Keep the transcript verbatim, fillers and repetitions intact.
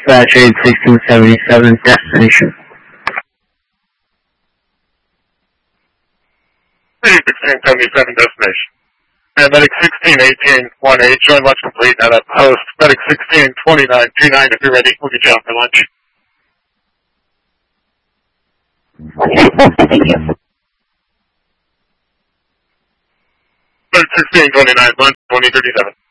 Dispatch eight sixteen seventy-seven, destination. eight sixteen seventy-seven, destination. And medic sixteen eighteen eighteen, join lunch complete at a post. Medic sixteen twenty-nine twenty-nine, if you're ready, we'll get you out for lunch. Medic sixteen twenty-nine, lunch twenty thirty-seven.